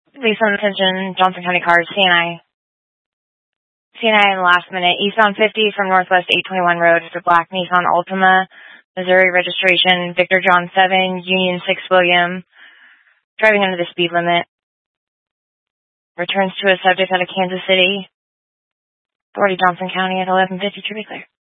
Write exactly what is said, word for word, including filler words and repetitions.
Based on attention, Johnson County cars, C N I. C N I in the last minute. Eastbound fifty from Northwest eight twenty-one Road is a black Nissan Altima. Missouri registration, Victor John seven, Union six William. Driving under the speed limit. Returns to a subject out of Kansas City. Authority Johnson County at eleven fifty, to be clear.